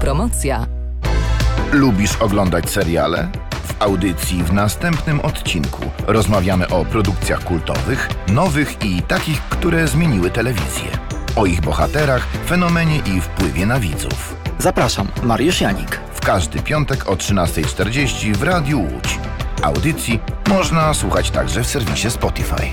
Autopromocja. Lubisz oglądać seriale? W audycji w następnym odcinku rozmawiamy o produkcjach kultowych, nowych i takich, które zmieniły telewizję. O ich bohaterach, fenomenie i wpływie na widzów. Zapraszam, Mariusz Janik. W każdy piątek o 13:40 w Radiu Łódź. Audycji można słuchać także w serwisie Spotify.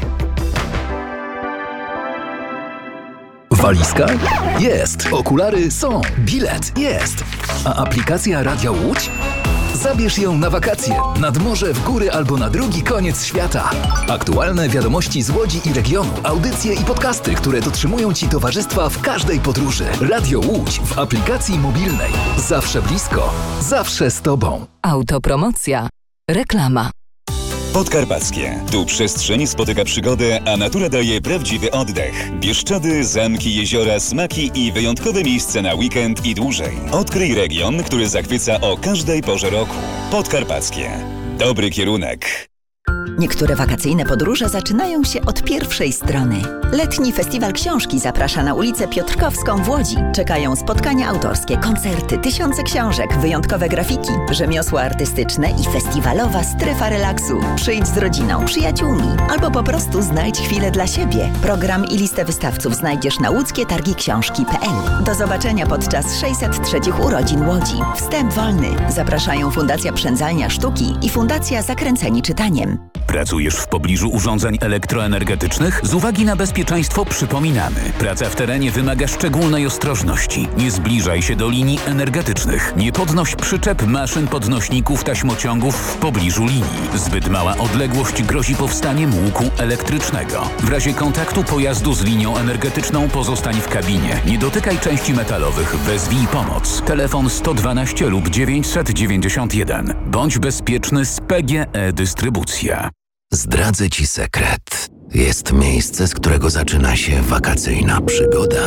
Walizka? Jest. Okulary są. Bilet? Jest. A aplikacja Radia Łódź? Zabierz ją na wakacje, nad morze, w góry albo na drugi koniec świata. Aktualne wiadomości z Łodzi i regionu, audycje i podcasty, które dotrzymują Ci towarzystwa w każdej podróży. Radio Łódź w aplikacji mobilnej. Zawsze blisko, zawsze z Tobą. Autopromocja. Reklama. Podkarpackie. Tu przestrzeń spotyka przygodę, a natura daje prawdziwy oddech. Bieszczady, zamki, jeziora, smaki i wyjątkowe miejsca na weekend i dłużej. Odkryj region, który zachwyca o każdej porze roku. Podkarpackie. Dobry kierunek. Niektóre wakacyjne podróże zaczynają się od pierwszej strony. Letni Festiwal Książki zaprasza na ulicę Piotrkowską w Łodzi. Czekają spotkania autorskie, koncerty, tysiące książek, wyjątkowe grafiki, rzemiosła artystyczne i festiwalowa strefa relaksu. Przyjdź z rodziną, przyjaciółmi albo po prostu znajdź chwilę dla siebie. Program i listę wystawców znajdziesz na łódzkietargiksiążki.pl. Do zobaczenia podczas 603 urodzin Łodzi. Wstęp wolny. Zapraszają Fundacja Przędzalnia Sztuki i Fundacja Zakręceni Czytaniem. Pracujesz w pobliżu urządzeń elektroenergetycznych? Z uwagi na bezpieczeństwo przypominamy. Praca w terenie wymaga szczególnej ostrożności. Nie zbliżaj się do linii energetycznych. Nie podnoś przyczep, maszyn, podnośników, taśmociągów w pobliżu linii. Zbyt mała odległość grozi powstaniem łuku elektrycznego. W razie kontaktu pojazdu z linią energetyczną pozostań w kabinie. Nie dotykaj części metalowych. Wezwij pomoc. Telefon 112 lub 991. Bądź bezpieczny z PGE Dystrybucja. Zdradzę Ci sekret. Jest miejsce, z którego zaczyna się wakacyjna przygoda.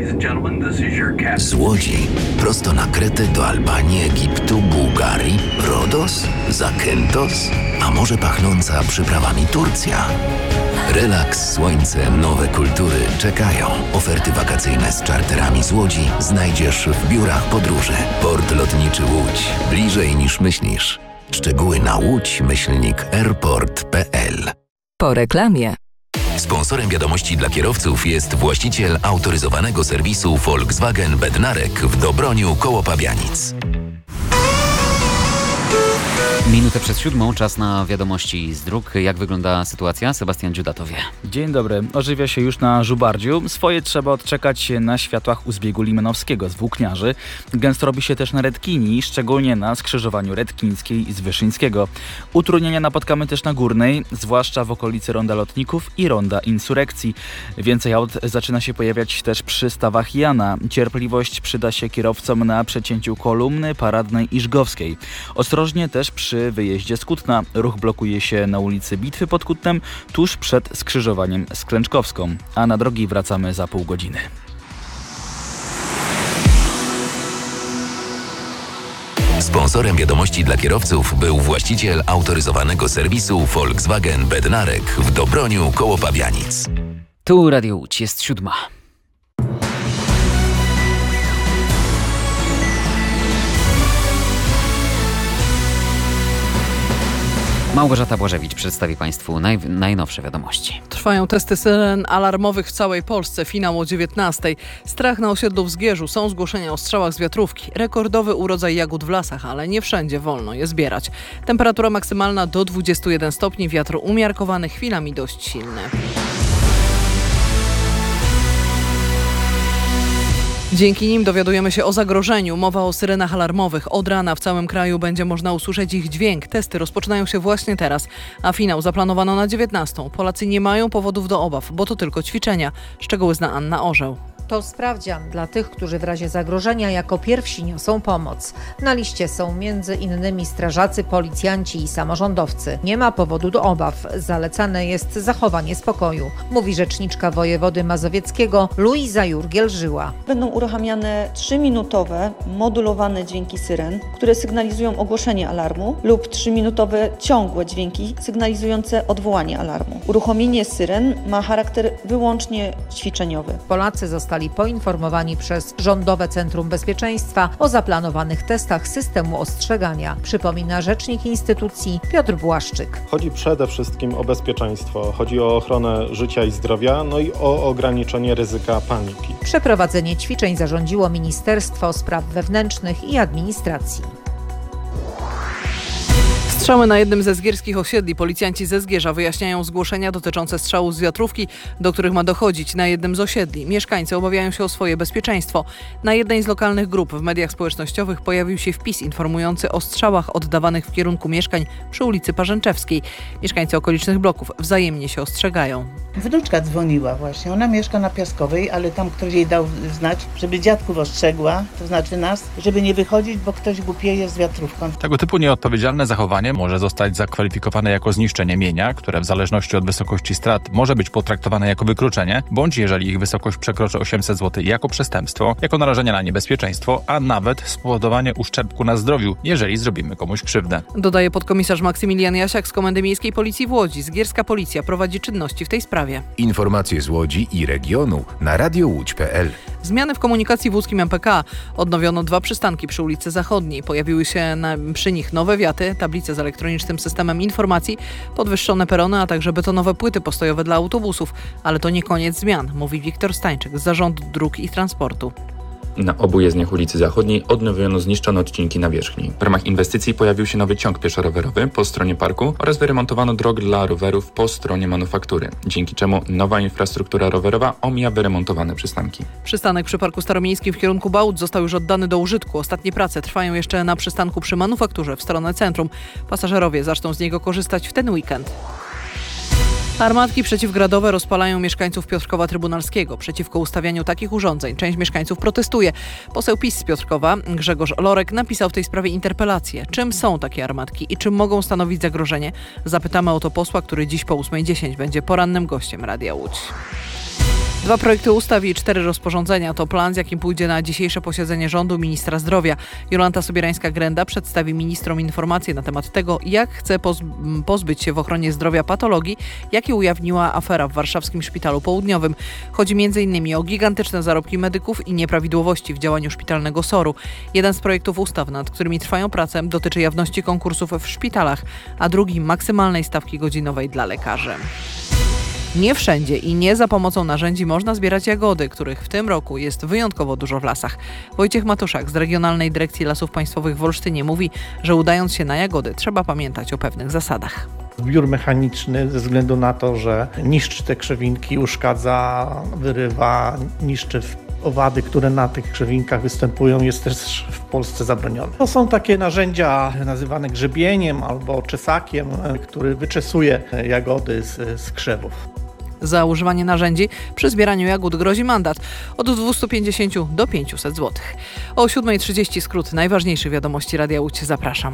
Z Łodzi prosto na Kretę do Albanii, Egiptu, Bułgarii, Rodos, Zakynthos, a może pachnąca przyprawami Turcja. Relaks, słońce, nowe kultury czekają. Oferty wakacyjne z czarterami z Łodzi znajdziesz w biurach podróży. Port Lotniczy Łódź. Bliżej niż myślisz. Szczegóły na łódź-airport.pl. Po reklamie. Sponsorem wiadomości dla kierowców jest właściciel autoryzowanego serwisu Volkswagen Bednarek w Dobroniu koło Pabianic. Minutę przed 7, czas na wiadomości z dróg. Jak wygląda sytuacja? Sebastian Dziudatowie. Dzień dobry. Ożywia się już na Żubardziu. Swoje trzeba odczekać na światłach u zbiegu Limanowskiego z Włókniarzy. Gęsto robi się też na Redkini, szczególnie na skrzyżowaniu Redkińskiej z Wyszyńskiego. Utrudnienia napotkamy też na Górnej, zwłaszcza w okolicy Ronda Lotników i Ronda Insurekcji. Więcej aut zaczyna się pojawiać też przy stawach Jana. Cierpliwość przyda się kierowcom na przecięciu Kolumny, Paradnej i Żgowskiej. Ostrożnie też przy wyjeździe z Kutna. Ruch blokuje się na ulicy Bitwy pod Kutnem, tuż przed skrzyżowaniem z Klęczkowską, a na drogi wracamy za pół godziny. Sponsorem wiadomości dla kierowców był właściciel autoryzowanego serwisu Volkswagen Bednarek w Dobroniu koło Pabianic. Tu Radio Łódź, jest 7. Małgorzata Błażewicz przedstawi Państwu najnowsze wiadomości. Trwają testy syren alarmowych w całej Polsce. Finał o 19:00. Strach na osiedlu w Zgierzu. Są zgłoszenia o strzałach z wiatrówki. Rekordowy urodzaj jagód w lasach, ale nie wszędzie wolno je zbierać. Temperatura maksymalna do 21 stopni. Wiatr umiarkowany, chwilami dość silny. Dzięki nim dowiadujemy się o zagrożeniu. Mowa o syrenach alarmowych. Od rana w całym kraju będzie można usłyszeć ich dźwięk. Testy rozpoczynają się właśnie teraz, a finał zaplanowano na 19:00. Polacy nie mają powodów do obaw, bo to tylko ćwiczenia. Szczegóły zna Anna Orzeł. To sprawdzian dla tych, którzy w razie zagrożenia jako pierwsi niosą pomoc. Na liście są m.in. strażacy, policjanci i samorządowcy. Nie ma powodu do obaw. Zalecane jest zachowanie spokoju, mówi rzeczniczka wojewody mazowieckiego Luiza Jurgiel-Żyła. Będą uruchamiane 3-minutowe modulowane dźwięki syren, które sygnalizują ogłoszenie alarmu, lub 3-minutowe ciągłe dźwięki sygnalizujące odwołanie alarmu. Uruchomienie syren ma charakter wyłącznie ćwiczeniowy. Polacy zostali zostali poinformowani przez Rządowe Centrum Bezpieczeństwa o zaplanowanych testach systemu ostrzegania, przypomina rzecznik instytucji Piotr Błaszczyk. Chodzi przede wszystkim o bezpieczeństwo, chodzi o ochronę życia i zdrowia, no i o ograniczenie ryzyka paniki. Przeprowadzenie ćwiczeń zarządziło Ministerstwo Spraw Wewnętrznych i Administracji. Strzały na jednym ze zgierskich osiedli. Policjanci ze Zgierza wyjaśniają zgłoszenia dotyczące strzałów z wiatrówki, do których ma dochodzić na jednym z osiedli. Mieszkańcy obawiają się o swoje bezpieczeństwo. Na jednej z lokalnych grup w mediach społecznościowych pojawił się wpis informujący o strzałach oddawanych w kierunku mieszkań przy ulicy Parzęczewskiej. Mieszkańcy okolicznych bloków wzajemnie się ostrzegają. Wnuczka dzwoniła właśnie. Ona mieszka na Piaskowej, ale tam ktoś jej dał znać, żeby dziadków ostrzegła, to znaczy nas, żeby nie wychodzić, bo ktoś głupieje z wiatrówką. Tego typu nieodpowiedzialne zachowanie może zostać zakwalifikowane jako zniszczenie mienia, które w zależności od wysokości strat może być potraktowane jako wykroczenie, bądź jeżeli ich wysokość przekroczy 800 zł jako przestępstwo, jako narażenie na niebezpieczeństwo, a nawet spowodowanie uszczerbku na zdrowiu, jeżeli zrobimy komuś krzywdę. Dodaje podkomisarz Maksymilian Jasiak z Komendy Miejskiej Policji w Łodzi. Zgierska Policja prowadzi czynności w tej sprawie. Informacje z Łodzi i regionu na radiołódź.pl. Zmiany w komunikacji w łódzkim MPK. Odnowiono 2 przystanki przy ulicy Zachodniej. Pojawiły się przy nich nowe wiaty, tablice z elektronicznym systemem informacji, podwyższone perony, a także betonowe płyty postojowe dla autobusów. Ale to nie koniec zmian, mówi Wiktor Stańczyk z Zarządu Dróg i Transportu. Na obu jezdniach ulicy Zachodniej odnowiono zniszczone odcinki nawierzchni. W ramach inwestycji pojawił się nowy ciąg pieszo-rowerowy po stronie parku oraz wyremontowano drogę dla rowerów po stronie manufaktury, dzięki czemu nowa infrastruktura rowerowa omija wyremontowane przystanki. Przystanek przy Parku Staromiejskim w kierunku Bałut został już oddany do użytku. Ostatnie prace trwają jeszcze na przystanku przy manufakturze w stronę centrum. Pasażerowie zaczną z niego korzystać w ten weekend. Armatki przeciwgradowe rozpalają mieszkańców Piotrkowa Trybunalskiego. Przeciwko ustawianiu takich urządzeń część mieszkańców protestuje. Poseł PiS z Piotrkowa, Grzegorz Lorek, napisał w tej sprawie interpelację. Czym są takie armatki i czym mogą stanowić zagrożenie? Zapytamy o to posła, który dziś po 8:10 będzie porannym gościem Radia Łódź. 2 projekty ustaw i 4 rozporządzenia to plan, z jakim pójdzie na dzisiejsze posiedzenie rządu ministra zdrowia. Jolanta Sobierańska-Grenda przedstawi ministrom informacje na temat tego, jak chce pozbyć się w ochronie zdrowia patologii, jakie ujawniła afera w warszawskim Szpitalu Południowym. Chodzi m.in. o gigantyczne zarobki medyków i nieprawidłowości w działaniu szpitalnego SOR-u. Jeden z projektów ustaw, nad którymi trwają prace, dotyczy jawności konkursów w szpitalach, a drugi maksymalnej stawki godzinowej dla lekarzy. Nie wszędzie i nie za pomocą narzędzi można zbierać jagody, których w tym roku jest wyjątkowo dużo w lasach. Wojciech Matuszak z Regionalnej Dyrekcji Lasów Państwowych w Olsztynie mówi, że udając się na jagody trzeba pamiętać o pewnych zasadach. Zbiór mechaniczny ze względu na to, że niszczy te krzewinki, uszkadza, wyrywa, niszczy owady, które na tych krzewinkach występują, jest też w Polsce zabronione. To są takie narzędzia nazywane grzebieniem albo czesakiem, który wyczesuje jagody z krzewów. Za używanie narzędzi przy zbieraniu jagód grozi mandat od 250 do 500 zł. O 7:30 skrót najważniejszych wiadomości Radia Łódź. Zapraszam.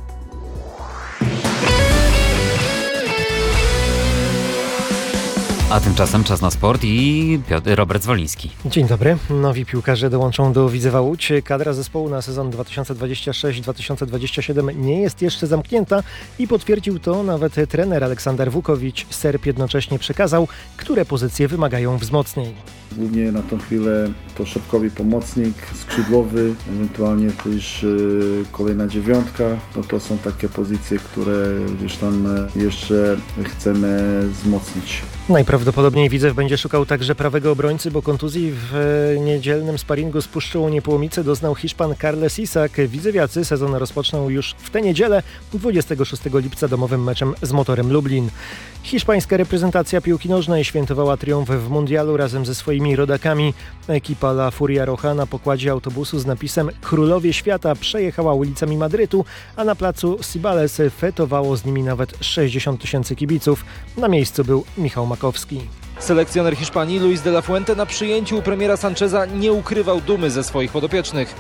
A tymczasem czas na sport i Robert Zwoliński. Dzień dobry. Nowi piłkarze dołączą do Widzewa Łódź. Kadra zespołu na sezon 2026-2027 nie jest jeszcze zamknięta i potwierdził to nawet trener Aleksander Wukowicz. Serb jednocześnie przekazał, które pozycje wymagają wzmocnień. Głównie na tą chwilę to środkowy pomocnik, skrzydłowy, ewentualnie też kolejna dziewiątka. No to są takie pozycje, które gdzieś tam jeszcze chcemy wzmocnić. Najprawdopodobniej Widzew będzie szukał także prawego obrońcy, bo kontuzji w niedzielnym sparingu z Puszczą Niepołomice doznał Hiszpan Carles Isak. Widzewiacy sezon rozpoczną już w tę niedzielę, 26 lipca domowym meczem z Motorem Lublin. Hiszpańska reprezentacja piłki nożnej świętowała triumf w mundialu razem ze swoimi rodakami. Ekipa La Furia Roja na pokładzie autobusu z napisem Królowie Świata przejechała ulicami Madrytu, a na placu Cibales fetowało z nimi nawet 60 000 kibiców. Na miejscu był Michał Makowski. Selekcjoner Hiszpanii Luis de la Fuente na przyjęciu u premiera Sancheza nie ukrywał dumy ze swoich podopiecznych.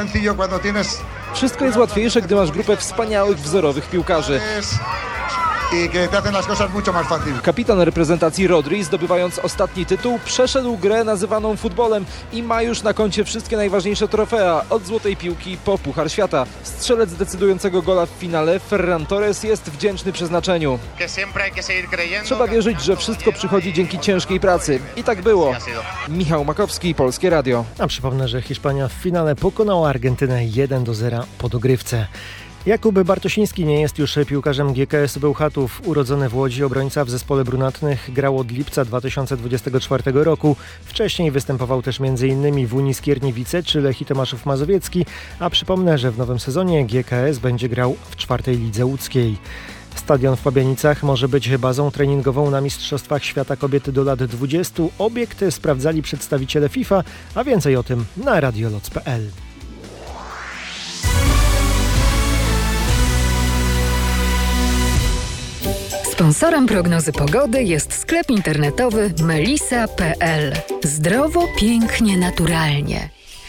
Wszystko jest łatwiejsze, gdy masz grupę wspaniałych, wzorowych piłkarzy. y que te hacen las cosas mucho más fácil. Kapitan reprezentacji Rodri, zdobywając ostatni tytuł, przeszedł grę nazywaną futbolem i ma już na koncie wszystkie najważniejsze trofea, od złotej piłki po Puchar Świata. Strzelec decydującego gola w finale, Ferran Torres, jest wdzięczny przeznaczeniu. Trzeba wierzyć, że wszystko przychodzi dzięki ciężkiej pracy. I tak było. Michał Makowski, Polskie Radio. A przypomnę, że Hiszpania w finale pokonała Argentynę 1-0 po dogrywce. Jakub Bartosiński nie jest już piłkarzem GKS Bełchatów. Urodzony w Łodzi obrońca w zespole brunatnych grał od lipca 2024 roku. Wcześniej występował też m.in. w Unii Skierniewice czy Lechii Tomaszów Mazowiecki, a przypomnę, że w nowym sezonie GKS będzie grał w 4. lidze łódzkiej. Stadion w Pabianicach może być bazą treningową na Mistrzostwach Świata Kobiet do lat 20. Obiekt sprawdzali przedstawiciele FIFA, a więcej o tym na radioloc.pl. Sponsorem prognozy pogody jest sklep internetowy melisa.pl. Zdrowo, pięknie, naturalnie.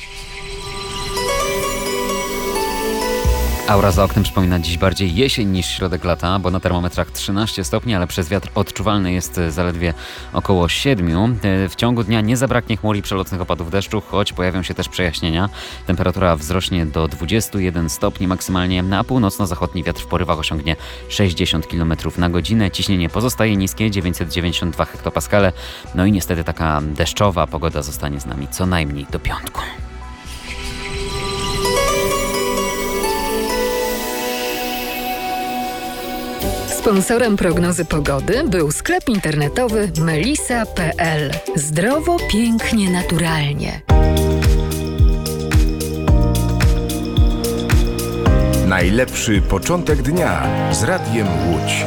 Aura za oknem przypomina dziś bardziej jesień niż środek lata, bo na termometrach 13 stopni, ale przez wiatr odczuwalny jest zaledwie około 7. W ciągu dnia nie zabraknie chmur i przelotnych opadów deszczu, choć pojawią się też przejaśnienia. Temperatura wzrośnie do 21 stopni maksymalnie, a północno-zachodni wiatr w porywach osiągnie 60 km na godzinę. Ciśnienie pozostaje niskie, 992 hektopaskale. No i niestety taka deszczowa pogoda zostanie z nami co najmniej do piątku. Sponsorem prognozy pogody był sklep internetowy melisa.pl. Zdrowo, pięknie, naturalnie. Najlepszy początek dnia z Radiem Łódź.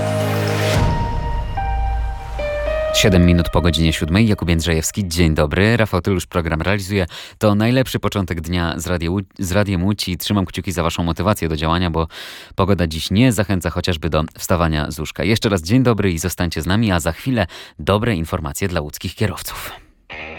7 minut po godzinie 7. Jakub Jędrzejewski, dzień dobry. Rafał Tylusz program realizuje. To najlepszy początek dnia z Radiem Łódź i trzymam kciuki za waszą motywację do działania, bo pogoda dziś nie zachęca chociażby do wstawania z łóżka. Jeszcze raz dzień dobry i zostańcie z nami, a za chwilę dobre informacje dla łódzkich kierowców.